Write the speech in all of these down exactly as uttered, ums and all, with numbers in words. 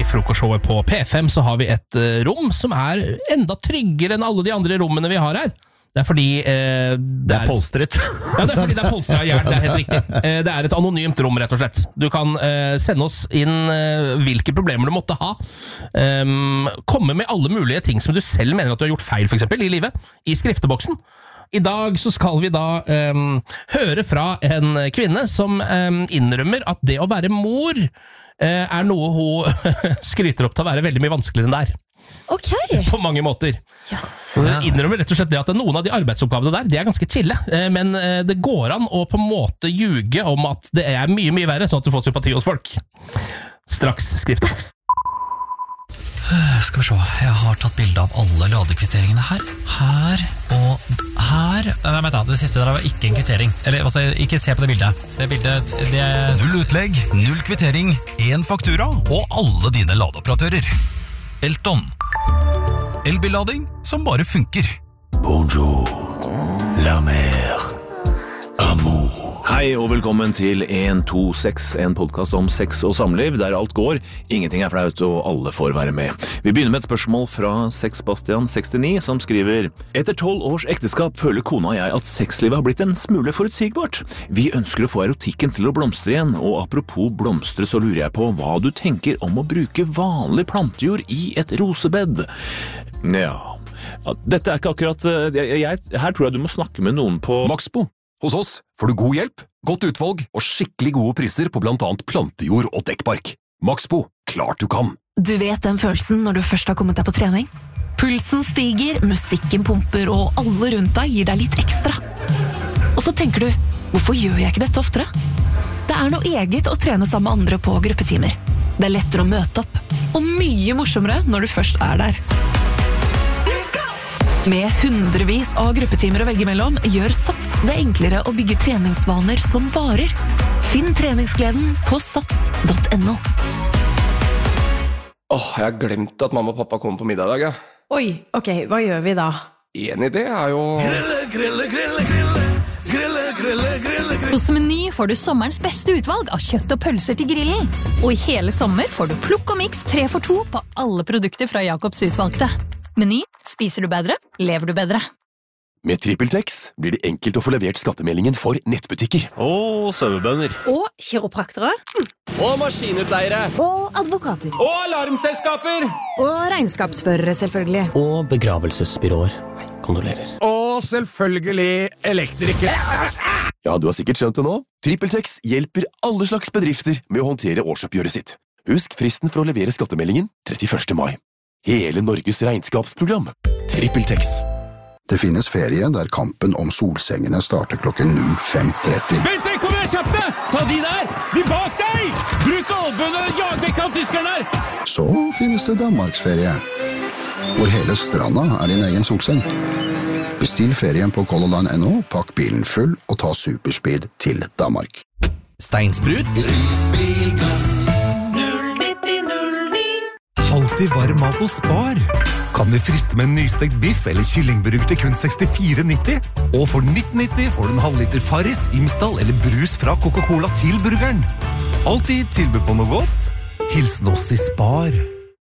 frokostshowet på P fem så har vi et uh, rom som er enda tryggere enn alle de andre rommene vi har her. Det er fordi eh, det, det er polstret. Ja, det er fordi det er polstret jern, det er helt riktig. Eh, det er et anonymt rom, rett og slett. Du kan eh, sende oss inn eh, hvilke problemer du måtte ha. Um, komme med alle mulige ting som du selv mener at du har gjort feil, for eksempel, i livet, i skrifteboksen. I dag så skal vi da um, høre fra en kvinne som um, innrømmer at det å være mor uh, er noe hun skryter opp til å være veldig mye vanskeligere enn det er. Ok. På mange måter. Yes. Så det innrømmer rett og slett det at noen av de arbeidsoppgavene der, det er ganske chille, men det går an å på en måte ljuge om at det er mye, mye verre, sånn at du får sympati hos folk. Straks skrifteboks. Skal vi se, jeg har tatt bilde av alle ladekvitteringene her. Her og her. Nei, vent da, det siste der var ikke en kvittering. Eller, altså, ikke se på det bildet. Det bildet, det er... Null utlegg, null kvittering, en faktura og alle dine ladeoperatører. Elton. Elbillading som bare funker. Bonjour, la mer, amour. Hei og velkommen til en to seks, en podcast om sex og samliv, der alt går, ingenting er flaut og alle får være med. Vi begynner med et spørsmål fra Sexbastian sekstini, som skriver: Etter tolv års ekteskap føler kona og jeg at sexlivet har blitt en smule forutsigbart. Vi ønsker å få erotikken til å blomstre igjen, og apropos blomstre så lurer jeg på hva du tenker om å bruke vanlig plantejord i et rosebed. Ja, dette er ikke akkurat... Jeg, jeg, her tror jeg du må snakke med noen på... Maxbo. Hos oss får du god hjelp, godt utvalg og skikkelig gode priser på blant annet plantejord og dekkbark. Maxbo, klart du kan. Du vet den følelsen når du først har kommet deg på trening? Pulsen stiger, musikken pumper, og alle rundt deg gir deg litt ekstra. Og så tenker du, hvorfor gjør jeg ikke dette oftere? Det er noe eget å trene sammen med andre på gruppetimer. Det er lettere å møte opp, og mye morsommere når du først er der. Med hundrevis av gruppetimer å velge mellom, gjør Sats det enklere å bygge treningsvaner som varer. Finn treningsgleden på sats punktum no. Åh, jeg har glemt at mamma og pappa kommer på middag i dag, ja. Oi, ok, hva gjør vi da? En idé er jo... Grille, grille, grille, grille, grille, grille, grille, grille. Hos Meny får du sommerens beste utvalg av kjøtt og pølser til grillen. Og i hele sommer får du plukk og mix tre for to på alle produkter fra Jakobs utvalgte. Meny, spiser du bedre, lever du bedre. Med TrippelTex blir det enkelt å få levert skattemeldingen for nettbutikker. Og sauebønder. Og kiropraktere. Og maskinutleiere. Og advokater. Og alarmselskaper. Og regnskapsførere, selvfølgelig. Og begravelsesbyråer. Kondolerer. Og selvfølgelig elektriker. Ja, du har sikkert skjønt det nå. TrippelTex hjelper alle slags bedrifter med å håndtere årsoppgjøret sitt. Husk fristen for å levere skattemeldingen trettiførste mai. Hele Norges regnskapsprogram. TrippelTex. Det finnes ferie der kampen om solsengene starter klokken null fem tretti. Vent deg, kom igjen, kjapt deg! Ta de der! De bak deg! Bruk albønene og jag vekk av tyskerne her! Så finnes det Danmarksferie, hvor hele stranda er din egen solseng. Bestill ferien på Color Line punktum no, pakk bilen full og ta superspeed til Danmark. Steinsprut. Risbilgass. Alltid varm mat og Spar. Kan vi friste med en nystekt biff eller kyllingburger til kun sekstifire nitti? Og for nitten nitti får du en halvliter Farris, Imsdal eller brus fra Coca-Cola til burgeren. Alltid tilbud på noe godt. Hilsen oss i Spar.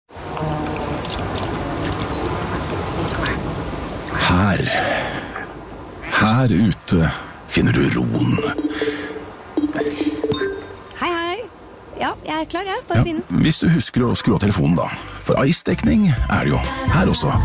Her. Her ute finner du roen. Hei, hei. Ja, jeg er klar, jeg. Bare begynne. Ja, hvis du husker å skru av telefonen da. For ice-dekning er det jo her også.